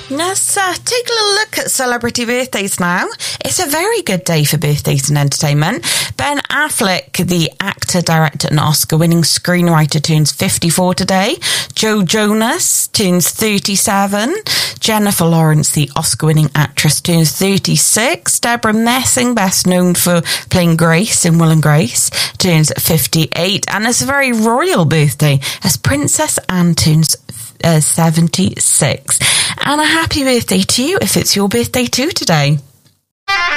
Let's take a little look at celebrity birthdays now. It's a very good day for birthdays and entertainment. Ben Affleck, the actor, director and Oscar-winning screenwriter, turns 54 today. Joe Jonas turns 37. Jennifer Lawrence, the Oscar-winning actress, turns 36. Deborah Messing, best known for playing Grace in Will and Grace, turns 58. And it's a very royal birthday as Princess Anne turns 76. And a happy birthday to you if it's your birthday too today.